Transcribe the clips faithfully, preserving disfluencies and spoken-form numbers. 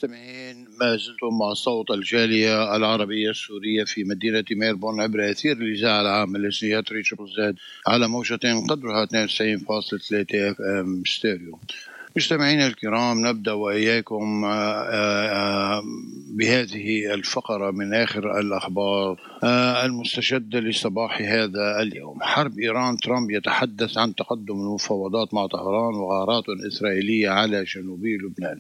المستمعين، ما زلتم مع صوت الجالية العربية السورية في مدينة ميلبورن عبر أثير الإذاعة العامة الإسرائيلية تريتش زد على موجة قدرها اثنين وتسعين فاصلة ثلاثة اف ام ستيريو. مستمعينا الكرام، نبدأ وإياكم بهذه الفقرة من آخر الأخبار المستجدة لصباح هذا اليوم. حرب إيران، ترامب يتحدث عن تقدم المفاوضات مع طهران وغارات إسرائيلية على جنوبي لبنان.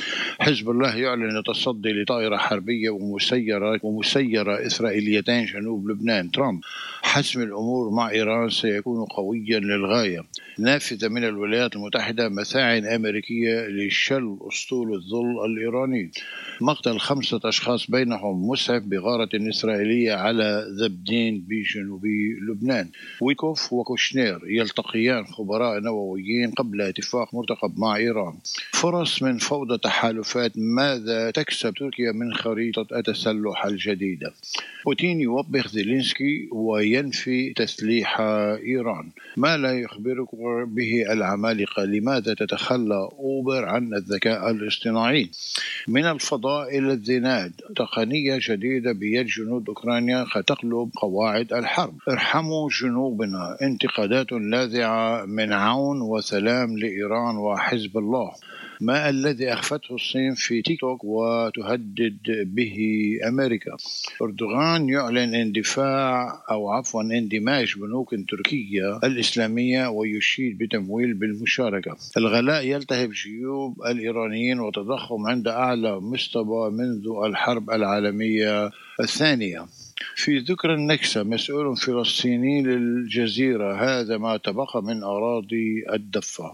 حزب الله يعلن التصدي لطائرة حربية ومسيرة ومسيرة إسرائيليتين جنوب لبنان. ترامب: حسم الأمور مع إيران سيكون قويا للغاية. نافذة من الولايات المتحدة: مساعٍ أمريكية لشل أسطول الظل الإيراني. مقتل خمسة أشخاص بينهم مسعف بغارة إسرائيلية على ذبدين بجنوب لبنان. ويكوف وكوشنير يلتقيان خبراء نوويين قبل اتفاق مرتقب مع إيران. فرص من فوضى تحالفات: ماذا تكسب تركيا من خريطة التسلح الجديدة؟ بوتين يوبخ زيلينسكي وينفي تسليح إيران. ما لا يخبرك به العمالقة؟ لماذا تتخلى أوبر عن الذكاء الاصطناعي؟ من الفضاء إلى الزناد: تقنية جديدة بيد جنود أوكرانيا ستقلب قواعد الحرب. ارحموا جنوبنا. انتقادات لاذعة من عون وسلام لإيران وحزب الله. ما الذي أخفته الصين في تيك توك وتهدد به أمريكا؟ أردوغان يعلن اندفاع أو عفوا اندماج بنوك تركيا الإسلامية ويشيد بتمويل بالمشاركة. الغلاء يلتهب جيوب الإيرانيين وتضخم عند أعلى مستوى منذ الحرب العالمية الثانية. في ذكر النكسة: مسؤول فلسطيني للجزيرة: هذا ما تبقى من أراضي الضفة.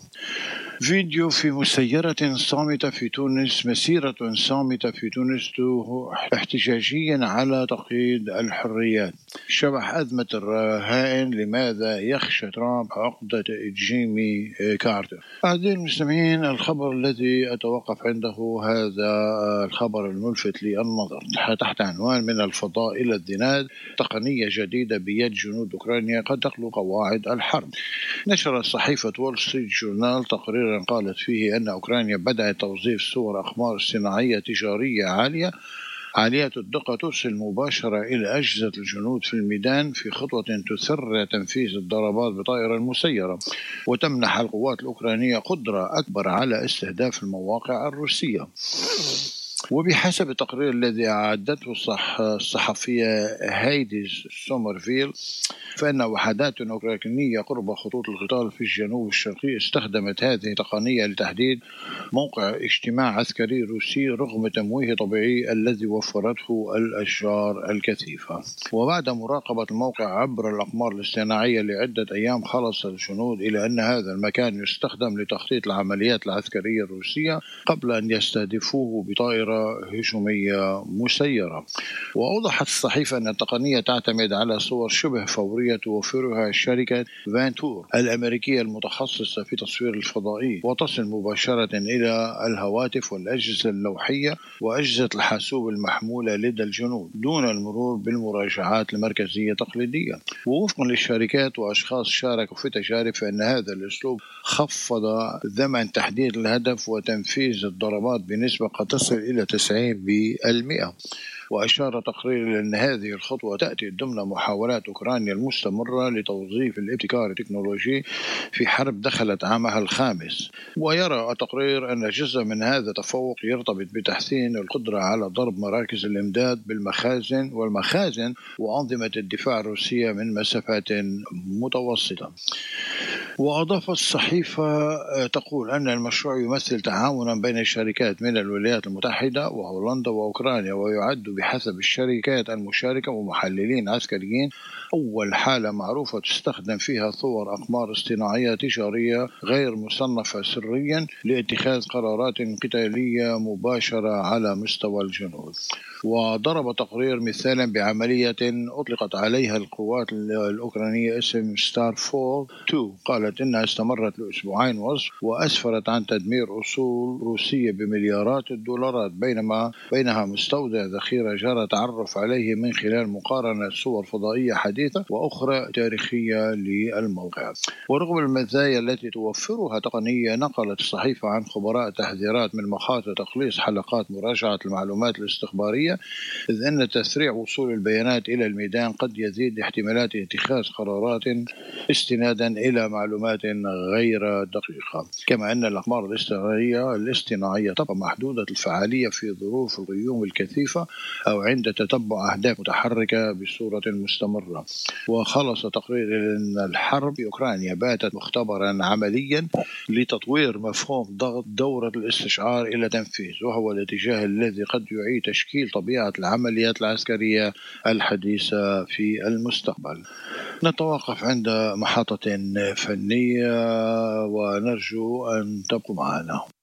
فيديو في مسيرة صامتة في تونس: مسيرة صامتة في تونس احتجاجيا على تقييد الحريات. شبح أزمة الرهائن: لماذا يخشى ترامب عقدة جيمي كارتر؟ أعزائي المستمعين، الخبر الذي أتوقف عنده هذا الخبر الملفت للنظر تحت عنوان من الفضاء إلى الزناد: تقنية جديدة بيد جنود أوكرانيا قد تخلق قواعد الحرب. نشرت صحيفة وول ستريت جورنال تقريرا قالت فيه أن أوكرانيا بدأت توظيف صور أقمار صناعية تجارية عالية عالية الدقة ترسل مباشرة إلى أجهزة الجنود في الميدان في خطوة تسرع تنفيذ الضربات بطائرة مسيرة وتمنح القوات الأوكرانية قدرة أكبر على استهداف المواقع الروسية. وبحسب التقرير الذي أعدته الصحفية هايدي سومرفيل، فإن وحدات أوكرانية قرب خطوط القتال في الجنوب الشرقي استخدمت هذه التقنية لتحديد موقع اجتماع عسكري روسي رغم تمويه طبيعي الذي وفرته الأشجار الكثيفة. وبعد مراقبة الموقع عبر الأقمار الاصطناعية لعدة أيام، خلص الجنود إلى أن هذا المكان يستخدم لتخطيط العمليات العسكرية الروسية قبل أن يستهدفوه بطائرة هجومية مسيرة. وأوضحت الصحيفة أن التقنية تعتمد على صور شبه فورية توفرها شركة فانتور الأمريكية المتخصصة في تصوير الفضائي، وتصل مباشرة إلى الهواتف والأجهزة اللوحية وأجهزة الحاسوب المحمولة لدى الجنود دون المرور بالمراجعات المركزية التقليدية. ووفقا للشركات وأشخاص شاركوا في تجارب، فإن هذا الأسلوب خفض زمن تحديد الهدف وتنفيذ الضربات بنسبة قد تصل إلى تسعين بالمئة. وأشار تقرير إلى أن هذه الخطوة تأتي ضمن محاولات أوكرانيا المستمرة لتوظيف الابتكار التكنولوجي في حرب دخلت عامها الخامس. ويرى التقرير أن جزء من هذا التفوق يرتبط بتحسين القدرة على ضرب مراكز الإمداد بالمخازن والمخازن وأنظمة الدفاع الروسية من مسافات متوسطة. وأضافت الصحيفة تقول أن المشروع يمثل تعاونا بين الشركات من الولايات المتحدة وهولندا وأوكرانيا، ويعد بحسب الشركات المشاركة ومحللين عسكريين أول حالة معروفة تستخدم فيها صور أقمار اصطناعية تجارية غير مصنفة سريا لاتخاذ قرارات قتالية مباشرة على مستوى الجنود. وضرب تقرير مثالا بعملية أطلقت عليها القوات الأوكرانية اسم ستار فول اثنين. قال قالت إنها استمرت لأسبوعين ونصف وأسفرت عن تدمير أصول روسية بمليارات الدولارات، بينما بينها مستودع ذخيرة جرى تعرف عليه من خلال مقارنة صور فضائية حديثة وأخرى تاريخية للموقع. ورغم المزايا التي توفرها تقنية، نقلت الصحيفة عن خبراء تحذيرات من مخاطر تقليص حلقات مراجعة المعلومات الاستخبارية، إذ أن تسريع وصول البيانات إلى الميدان قد يزيد احتمالات اتخاذ قرارات استنادا إلى معلومات غير دقيقة. كما أن الأقمار الاصطناعية الاصطناعية تبقى محدودة الفعالية في ظروف الغيوم الكثيفة أو عند تتبع أهداف متحركة بصورة مستمرة. وخلص تقرير أن الحرب في أوكرانيا باتت مختبرا عمليا لتطوير مفهوم ضغط دورة الاستشعار إلى تنفيذ، وهو الاتجاه الذي قد يعيد تشكيل طبيعة العمليات العسكرية الحديثة في المستقبل. نتوقف عند محطة فنية ونرجو أن تبقوا معنا.